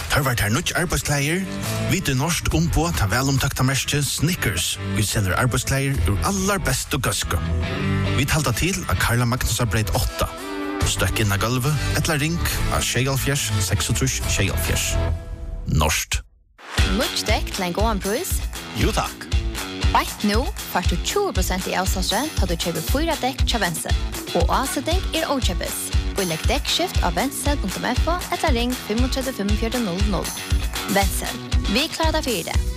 Tarvart her nutt arbeidskleier, vite norsk på ta velomtakta merke Snickers. Vi selger arbeidskleier ur allar best og gøske. Vi talta til av Karla Magnusarbreit 8. Støkk inn av gulvet, etla ring av 26-36-26. Norskt. Much dekk til en god pris? Jo takk. Right nå får du 20% i avslagsrent til du kjøper 4 dekk til Vensel. Og avsetning okjøpes. Og legg dekkskift av vensel.fo etter ring 35 45 00. Vensel. Vi klarer deg for det.